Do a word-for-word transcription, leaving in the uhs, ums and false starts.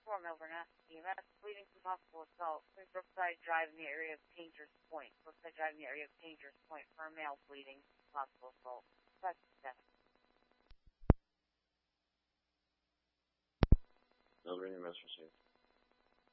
four, Melbourne, E M S, bleeding from possible assault. Please Brookside Drive in the area of Painters Point. Brookside Drive in the area of Painters Point for a male bleeding, possible assault. That's seven. Melbourne, E M S received.